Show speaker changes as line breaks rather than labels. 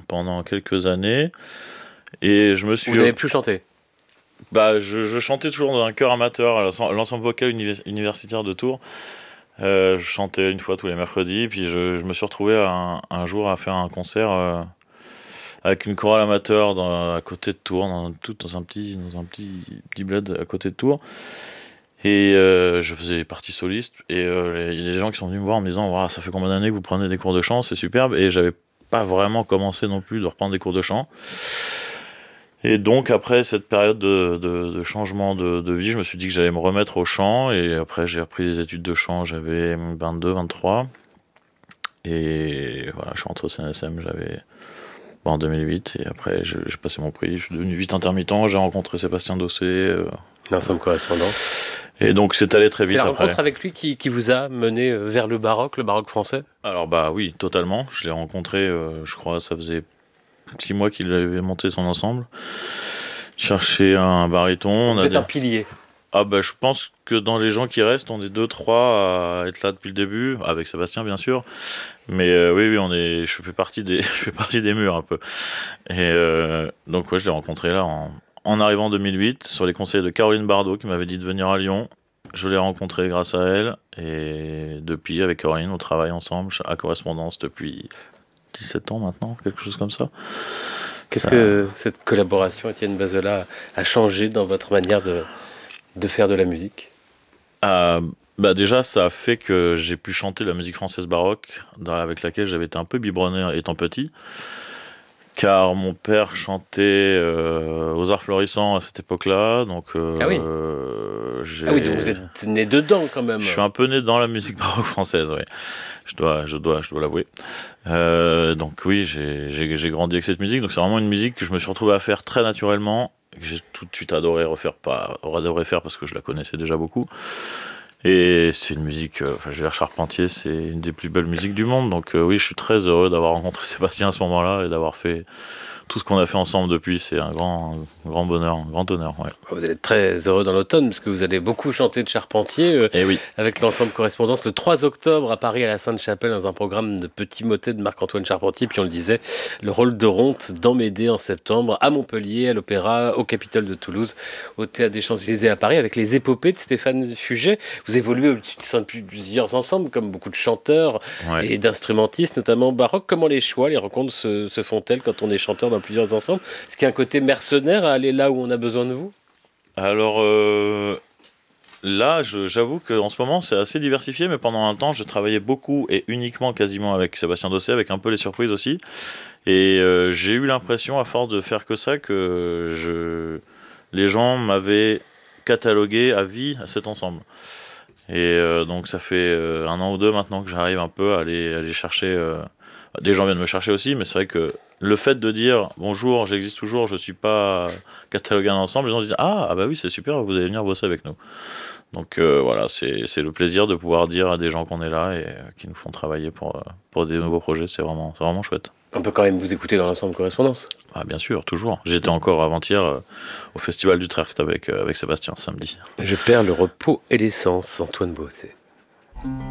pendant quelques années. Et je me suis...
Vous n'avez plus chanté?
Je chantais toujours dans un chœur amateur à l'ensemble vocal universitaire de Tours. Je chantais une fois tous les mercredis, puis je me suis retrouvé un jour à faire un concert avec une chorale amateur à côté de Tours, dans un petit bled à côté de Tours. Et je faisais partie soliste, et il y a des gens qui sont venus me voir en me disant « ça fait combien d'années que vous prenez des cours de chant, c'est superbe », et j'avais pas vraiment commencé non plus de reprendre des cours de chant. Et donc après cette période de changement de vie, je me suis dit que j'allais me remettre au chant, et après j'ai repris des études de chant, j'avais 22, 23, et voilà, je suis rentré au CNSM, en 2008, et après j'ai passé mon prix, je suis devenu vite intermittent, j'ai rencontré Sébastien Dossé.
L'ensemble correspondant.
Et donc c'est allé très vite.
C'est la rencontre avec lui qui vous a mené vers le baroque français?
Alors oui, totalement. Je l'ai rencontré, je crois, ça faisait 6 mois qu'il avait monté son ensemble. Chercher un baryton.
Vous êtes un pilier.
Je pense que dans les gens qui restent, on est 2-3 à être là depuis le début, avec Sébastien bien sûr. Mais oui, je fais partie des murs un peu. Et donc je l'ai rencontré là en arrivant en 2008, sur les conseils de Caroline Bardot, qui m'avait dit de venir à Lyon. Je l'ai rencontré grâce à elle, et depuis, avec Caroline, on travaille ensemble à Correspondance depuis 17 ans maintenant, quelque chose comme ça.
Qu'est-ce que cette collaboration, Étienne Bazola, a changé dans votre manière de faire de la musique?
Déjà, ça a fait que j'ai pu chanter la musique française baroque, avec laquelle j'avais été un peu biberonné étant petit. Car mon père chantait aux Arts Florissants à cette époque-là, donc
donc vous êtes né dedans quand même.
Je suis un peu né dans la musique baroque française, oui. Je dois l'avouer. Donc oui, j'ai grandi avec cette musique, donc c'est vraiment une musique que je me suis retrouvé à faire très naturellement, que j'ai tout de suite adoré faire parce que je la connaissais déjà beaucoup. Et c'est une musique, Charpentier, c'est une des plus belles musiques du monde. Donc oui, je suis très heureux d'avoir rencontré Sébastien à ce moment-là et d'avoir fait tout ce qu'on a fait ensemble depuis. C'est un grand bonheur, un grand honneur. Ouais.
Vous allez être très heureux dans l'automne, parce que vous allez beaucoup chanter de Charpentier
oui.
avec l'ensemble Correspondance le 3 octobre à Paris, à la Sainte-Chapelle, dans un programme de petits motets de Marc-Antoine Charpentier. Puis on le disait, le rôle de Ronte dans Médée en septembre, à Montpellier, à l'Opéra, au Capitole de Toulouse, au Théâtre des Champs-Élysées à Paris, avec les épopées de Stéphane Fuget. Vous évoluez au sein de plusieurs ensembles, comme beaucoup de chanteurs et d'instrumentistes, notamment baroques. Comment les choix, les rencontres se font-elles quand on est chanteur dans plusieurs ensembles? Est-ce qu'il y a un côté mercenaire à aller là où on a besoin de vous?
Alors là, j'avoue qu'en ce moment, c'est assez diversifié, mais pendant un temps, je travaillais beaucoup et uniquement quasiment avec Sébastien Dossé, avec un peu les surprises aussi. Et j'ai eu l'impression, à force de faire que ça, que les gens m'avaient catalogué à vie à cet ensemble. Et donc ça fait 1 an ou 2 maintenant que j'arrive un peu à aller chercher... des gens viennent me chercher aussi, mais c'est vrai que le fait de dire bonjour, j'existe toujours, je suis pas catalogué ensemble, les gens se disent oui, c'est super, vous allez venir bosser avec nous. Donc voilà, c'est le plaisir de pouvoir dire à des gens qu'on est là et qui nous font travailler pour des nouveaux projets, c'est vraiment chouette.
On peut quand même vous écouter dans l'ensemble Correspondance.
Bien sûr, toujours. J'étais encore avant-hier au Festival du Tracte avec Sébastien samedi.
Je perds le repos et l'essence, Antoine Bossé.